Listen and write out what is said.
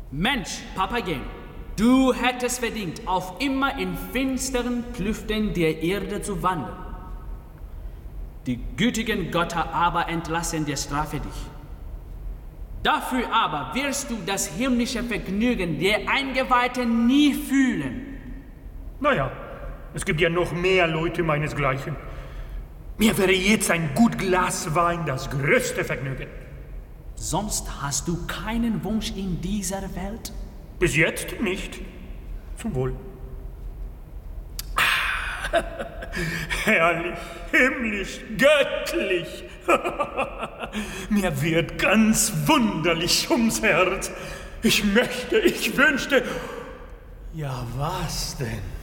Mensch, Papageno, du hättest verdient, auf immer in finsteren Klüften der Erde zu wandeln. Die gütigen Götter aber entlassen dir Strafe dich. Dafür aber wirst du das himmlische Vergnügen der Eingeweihten nie fühlen. Naja, es gibt ja noch mehr Leute meinesgleichen. Mir wäre jetzt ein gut Glas Wein das größte Vergnügen. Sonst hast du keinen Wunsch in dieser Welt? Bis jetzt nicht. Zum Wohl. Herrlich, himmlisch, göttlich. Mir wird ganz wunderlich ums Herz. Ich wünschte. Ja, was denn?